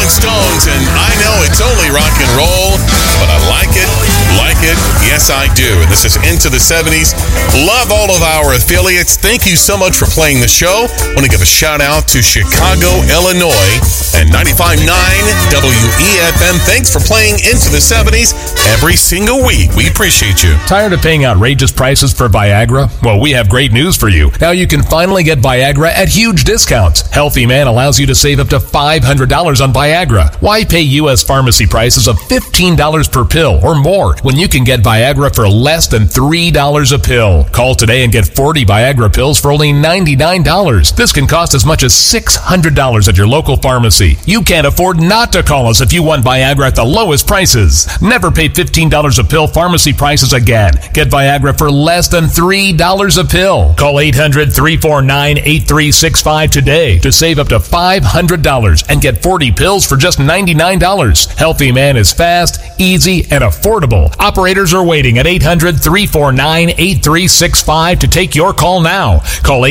Stones, and I know it's only rock and roll, but I like it. Yes, I do. And this is Into the 70s. Love all of our affiliates. Thank you so much for playing the show. I want to give a shout out to Chicago, Illinois, and 95.9 WEFM. Thanks for playing Into the 70s every single week. We appreciate you. Tired of paying outrageous prices for Viagra? Well, we have great news for you. Now you can finally get Viagra at huge discounts. Healthy Man allows you to save up to $500 on Viagra. Why pay U.S. pharmacy prices of $15 per pill or more when you can get Viagra for less than $3 a pill? Call today and get 40 Viagra pills for only $99. This can cost as much as $600 at your local pharmacy. You can't afford not to call us if you want Viagra at the lowest prices. Never pay $15 a pill pharmacy prices again. Get Viagra for less than $3 a pill. Call 800-349-8365 today to save up to $500 and get 40 pills for just $99. Healthy Man is fast, easy, and affordable. Operators are waiting at 800-349-8365 to take your call now. Call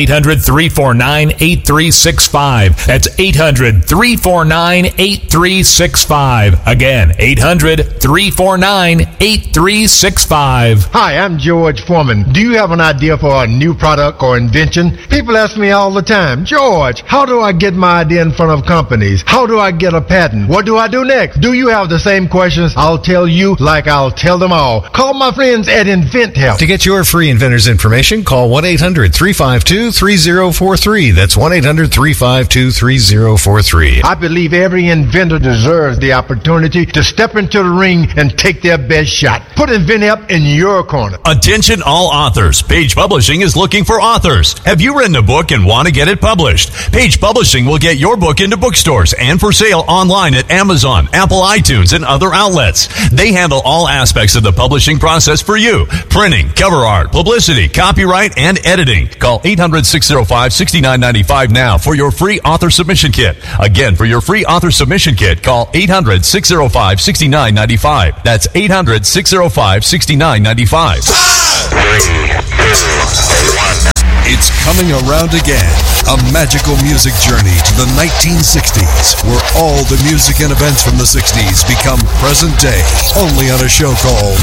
800-349-8365. That's 800-349-8365. Again, 800-349-8365. Hi, I'm George Foreman. Do you have an idea for a new product or invention? People ask me all the time, George, how do I get my idea in front of companies? How do I get a patent? What do I do next? Do you have the same questions? I'll tell you like I'll tell them all. Call my friends at InventHelp. To get your free inventor's information, call 1-800-352-3043. That's 1-800-352-3043. I believe every inventor deserves the opportunity to step into the ring and take their best shot. Put InventHelp in your corner. Attention all authors. Page Publishing is looking for authors. Have you written a book and want to get it published? Page Publishing will get your book into bookstores and for sale online at Amazon, Apple iTunes, and other outlets. They handle all aspects of the publishing process for you. Printing, cover art, publicity, copyright, and editing. Call 800-605-6995 now for your free author submission kit. Again, for your free author submission kit, call 800-605-6995. That's 800-605-6995. 3, 2, 1. It's coming around again. A magical music journey to the 1960s, where all the music and events from the 60s become present day. Only on a show called